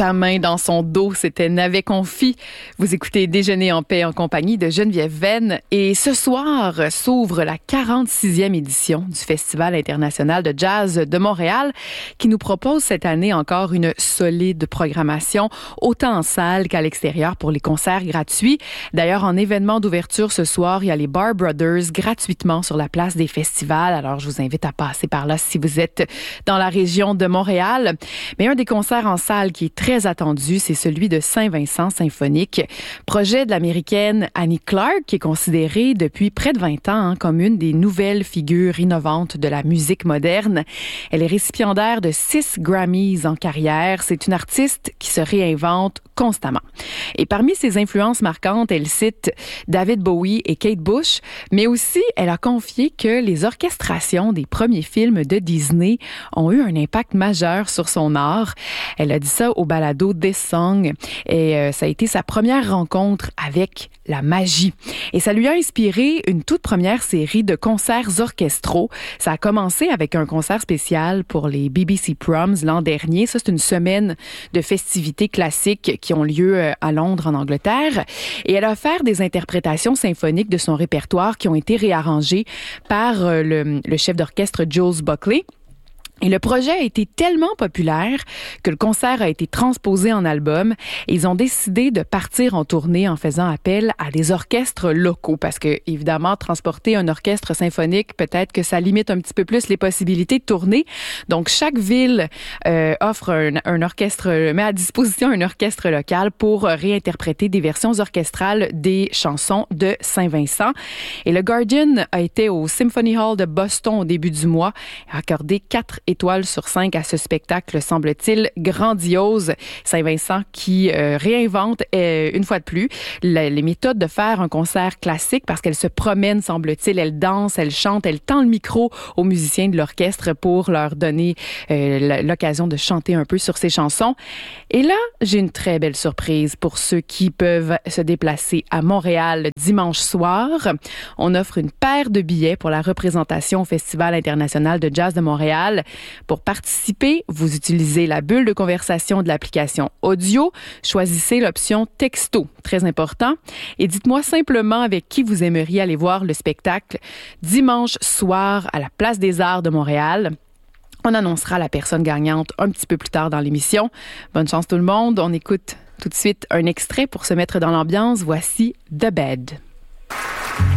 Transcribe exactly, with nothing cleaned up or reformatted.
ta main dans son dos, c'était Navet Confi. Vous écoutez Déjeuner en paix en compagnie de Geneviève Venn. Et ce soir s'ouvre la quarante-sixième édition du Festival international de jazz de Montréal qui nous propose cette année encore une solide programmation, autant en salle qu'à l'extérieur pour les concerts gratuits. D'ailleurs, en événement d'ouverture ce soir, il y a les Bar Brothers gratuitement sur la place des festivals. Alors, je vous invite à passer par là si vous êtes dans la région de Montréal. Mais un des concerts en salle qui est très attendu, c'est celui de Saint-Vincent Symphonique, projet de l'américaine Annie Clark, qui est considérée depuis près de vingt ans hein, comme une des nouvelles figures innovantes de la musique moderne. Elle est récipiendaire de six Grammys en carrière. C'est une artiste qui se réinvente constamment. Et parmi ses influences marquantes, elle cite David Bowie et Kate Bush, mais aussi elle a confié que les orchestrations des premiers films de Disney ont eu un impact majeur sur son art. Elle a dit ça au balado This Song et euh, ça a été sa première rencontre avec la magie. Et ça lui a inspiré une toute première série de concerts orchestraux. Ça a commencé avec un concert spécial pour les B B C Proms l'an dernier. Ça, c'est une semaine de festivités classiques qui ont lieu à Londres, en Angleterre. Et elle a offert des interprétations symphoniques de son répertoire qui ont été réarrangées par le, le chef d'orchestre Jules Buckley. Et le projet a été tellement populaire que le concert a été transposé en album et ils ont décidé de partir en tournée en faisant appel à des orchestres locaux parce que, évidemment, transporter un orchestre symphonique, peut-être que ça limite un petit peu plus les possibilités de tourner. Donc, chaque ville euh, offre un, un orchestre, met à disposition un orchestre local pour réinterpréter des versions orchestrales des chansons de Saint-Vincent. Et le Guardian a été au Symphony Hall de Boston au début du mois et a accordé quatre étoiles sur cinq à ce spectacle, semble-t-il, grandiose. Saint-Vincent qui euh, réinvente, euh, une fois de plus, la, les méthodes de faire un concert classique parce qu'elle se promène, semble-t-il, elle danse, elle chante, elle tend le micro aux musiciens de l'orchestre pour leur donner euh, l'occasion de chanter un peu sur ses chansons. Et là, j'ai une très belle surprise pour ceux qui peuvent se déplacer à Montréal dimanche soir. On offre une paire de billets pour la représentation au Festival international de jazz de Montréal. Pour participer, vous utilisez la bulle de conversation de l'application audio. Choisissez l'option texto, très important. Et dites-moi simplement avec qui vous aimeriez aller voir le spectacle dimanche soir à la Place des Arts de Montréal. On annoncera la personne gagnante un petit peu plus tard dans l'émission. Bonne chance tout le monde. On écoute tout de suite un extrait pour se mettre dans l'ambiance. Voici The Bed.